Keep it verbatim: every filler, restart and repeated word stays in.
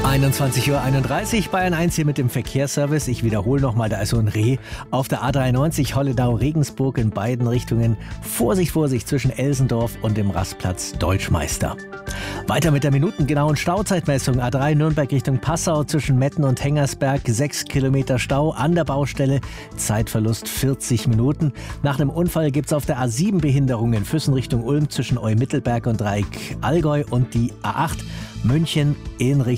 einundzwanzig Uhr einunddreißig, Bayern eins hier mit dem Verkehrsservice. Ich wiederhole nochmal, da ist so ein Reh auf der A dreiundneunzig Holledau-Regensburg in beiden Richtungen. Vorsicht, Vorsicht zwischen Elsendorf und dem Rastplatz Deutschmeister. Weiter mit der minutengenauen Stauzeitmessung. A drei Nürnberg Richtung Passau zwischen Metten und Hengersberg. sechs Kilometer Stau an der Baustelle. Zeitverlust vierzig Minuten. Nach einem Unfall gibt es auf der A sieben Behinderungen. Füssen Richtung Ulm zwischen Eumittelberg und Dreieck Allgäu und die A acht München in Richtung